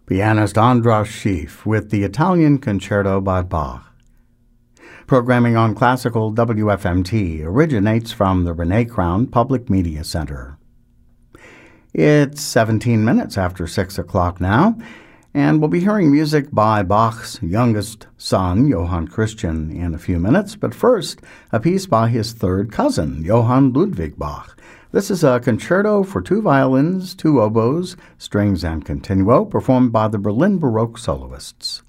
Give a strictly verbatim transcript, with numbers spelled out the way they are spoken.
pianist Andras Schiff with the Italian Concerto by Bach. Programming on Classical W F M T originates from the Renee Crown Public Media Center. It's seventeen minutes after six o'clock now, and we'll be hearing music by Bach's youngest son, Johann Christian, in a few minutes. But first, a piece by his third cousin, Johann Ludwig Bach. This is a concerto for two violins, two oboes, strings, and continuo, performed by the Berlin Baroque soloists.